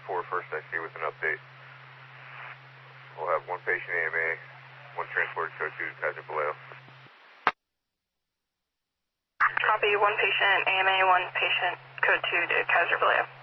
4 First IC with an update. We'll have 1 patient AMA, 1 transport code 2 to Kaiser Vallejo. Copy, 1 patient AMA, 1 patient code 2 to Kaiser Vallejo.